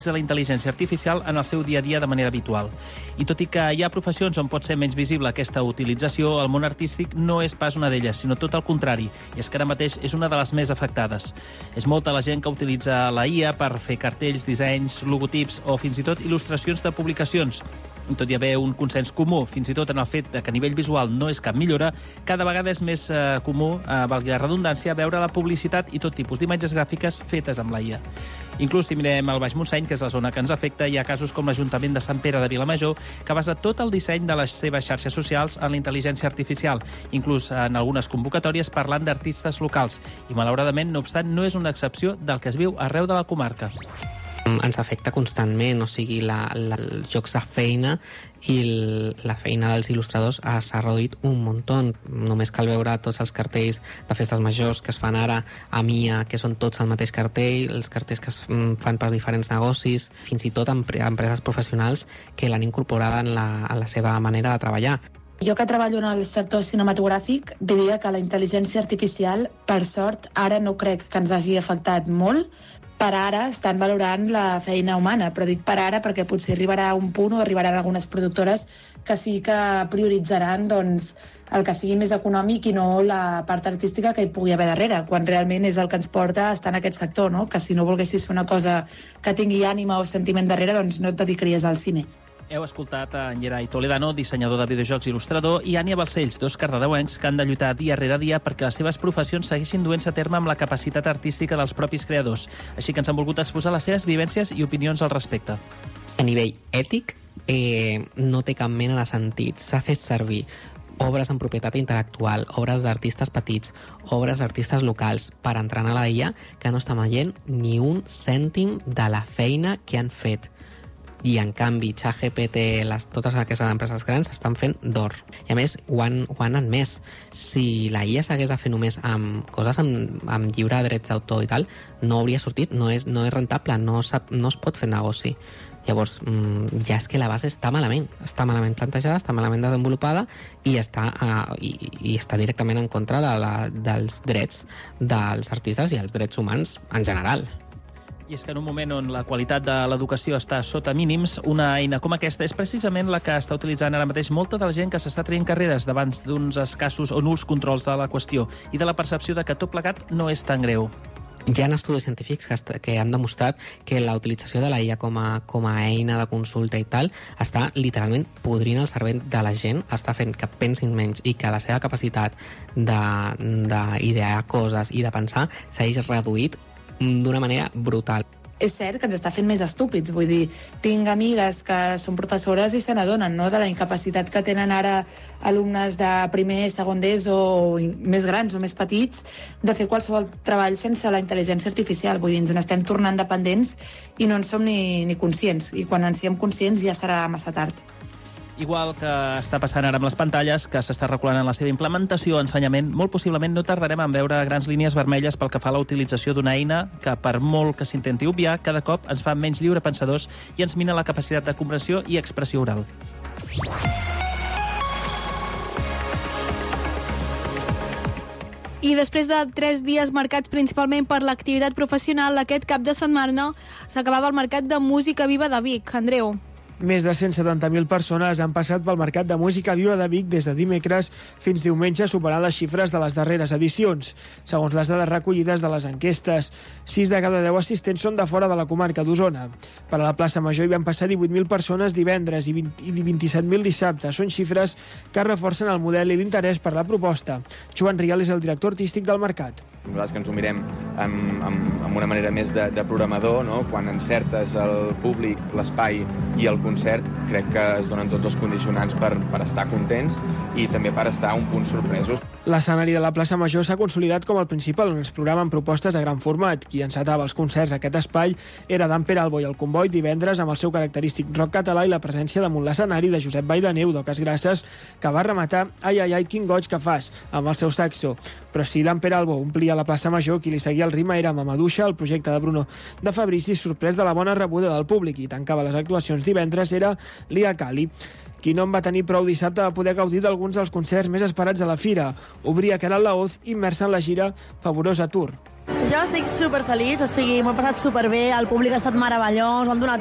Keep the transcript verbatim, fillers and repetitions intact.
la intel·ligència artificial en el seu dia a dia de manera habitual. I tot i que hi ha professions on pot ser menys visible aquesta utilització, el món artístic no és pas una d'elles, sinó tot el contrari, i és que ara mateix és una de les més afectades. És molta la gent que utilitza la I A per fer cartells, dissenys, logotips o fins i tot il·lustracions de publicacions. I tot hi haver un consens comú, fins i tot en el fet que a nivell visual no és cap millora, cada vegada és més eh, comú, eh, valgui la redundància, veure la publicitat i tot tipus d'imatges gràfiques fetes amb la I A. Inclús si mirem el Baix Montseny, que és la zona que ens afecta, hi ha casos com l'Ajuntament de Sant Pere de Vilamajor, que basa tot el disseny de les seves xarxes socials en la intel·ligència artificial, inclús en algunes convocatòries parlant d'artistes locals. I malauradament, no obstant, no és una excepció del que es viu arreu de la comarca. Ens afecta constantment, o sigui, la, la, els jocs de feina i el, la feina dels il·lustradors s'ha reduït un muntó. Només cal veure tots els cartells de festes majors que es fan ara a M I A, que són tots el mateix cartell, els cartells que es fan per diferents negocis, fins i tot empreses professionals que l'han incorporada en la, en la seva manera de treballar. Jo que treballo en el sector cinematogràfic diria que la intel·ligència artificial, per sort, ara no crec que ens hagi afectat molt. Per ara estan valorant la feina humana, però dic per ara perquè potser arribarà un punt o arribaran algunes productores que sí que prioritzaran doncs, el que sigui més econòmic i no la part artística que hi pugui haver darrere, quan realment és el que ens porta a estar en aquest sector, no? Que si no volguessis fer una cosa que tingui ànima o sentiment darrere, doncs no et dedicaries al cine. Heu escoltat a en Gerai Toledano, dissenyador de videojocs i il·lustrador, i Ània Balcells, dos cardedeuencs que han de lluitar dia rere dia perquè les seves professions segueixin duent-se a terme amb la capacitat artística dels propis creadors. Així que ens han volgut exposar les seves vivències i opinions al respecte. A nivell ètic, eh, no té cap mena de sentit. S'ha fet servir obres en propietat intel·lectual, obres d'artistes petits, obres d'artistes locals per entrenar la I A que no està veient ni un cèntim de la feina que han fet. I en canvi ChatGPT, les, totes aquestes empreses grans estan fent d'or. I a més ho han, ho han admès. Si la I A s'hagués de fer només amb coses amb, amb lliure de drets d'autor i tal, no hauria sortit, no és, no és rentable, no, sap, no es pot fer negoci. Llavors, ja és que la base està malament, està malament plantejada, està malament desenvolupada i està, uh, i, i està directament en contra de la, dels drets dels artistes i els drets humans en general. I és que en un moment on la qualitat de l'educació està sota mínims, una eina com aquesta és precisament la que està utilitzant ara mateix molta de la gent que s'està traient carreres davant d'uns escassos o nuls controls de la qüestió i de la percepció de que tot plegat no és tan greu. Hi ha estudis científics que, que han demostrat que la utilització de la I A com a, com a eina de consulta i tal està literalment podrint el cervell de la gent, està fent que pensin menys i que la seva capacitat d'idear coses i de pensar s'hagi reduït d'una manera brutal. És cert que ens està fent més estúpids, vull dir, tinc amigues que són professores i se n'adonen, no?, de la incapacitat que tenen ara alumnes de primer, segon d'ESO o més grans o més petits de fer qualsevol treball sense la intel·ligència artificial, vull dir, ens n'estem tornant dependents i no en som ni, ni conscients, i quan en siguem conscients ja serà massa tard. Igual que està passant ara amb les pantalles, que s'està reculant en la seva implementació o ensenyament, molt possiblement no tardarem en veure grans línies vermelles pel que fa a la utilització d'una eina que, per molt que s'intenti obviar, cada cop ens fa menys lliurepensadors i ens mina la capacitat de comprensió i expressió oral. I després de tres dies marcats principalment per l'activitat professional, aquest cap de setmana s'acabava el Mercat de Música Viva de Vic. Andreu. Més de cent setanta mil persones han passat pel Mercat de Música Viva de Vic des de dimecres fins diumenge, superant les xifres de les darreres edicions. Segons les dades recollides de les enquestes, sis de cada deu assistents són de fora de la comarca d'Osona. Per a la plaça Major hi van passar divuit mil persones divendres i vint-i-set mil dissabte. Són xifres que reforcen el model i l'interès per la proposta. Joan Rial és el director artístic del mercat. Nosaltres que ens ho mirem amb, amb, amb una manera més de, de programador, no? Quan encertes el públic, l'espai i el concert, crec que es donen tots els condicionants per, per estar contents i també per estar un punt sorpresos. L'escenari de la plaça Major s'ha consolidat com el principal, on es programen propostes de gran format. Qui encetava els concerts a aquest espai era Dan Peralbo i el Comboi divendres amb el seu característic rock català i la presència damunt l'escenari de Josep Valldaneu d'Oques Grasses, que va rematar Ai, ai, ai, quin goig que fas, amb el seu saxo. Però si Dan Peralbo omplia la plaça Major, qui li seguia el ritme era Mamaduixa, el projecte de Bruno de Fabrici, sorprès de la bona rebuda del públic, i tancava les actuacions divendres era Lia Cali. Qui no en va tenir prou dissabte va poder gaudir d'alguns dels concerts més esperats a la fira. Obria Caral Laoz, immersa en la gira Favorosa Tour. Jo estic superfeliç, o sigui, m'ho he passat superbé, el públic ha estat meravellós, vam donar